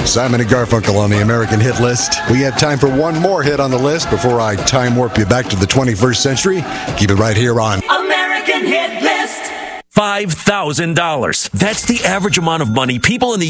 Simon and Garfunkel on the American hit list. We have time for one more hit on the list before I time warp you back to the 21st century. Keep it right here on American Hit List. $5,000. That's the average amount of money people in the